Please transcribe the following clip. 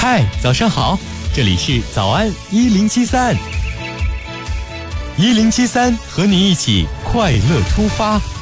嗨，早上好，这里是早安1073，1073和你一起快乐出发。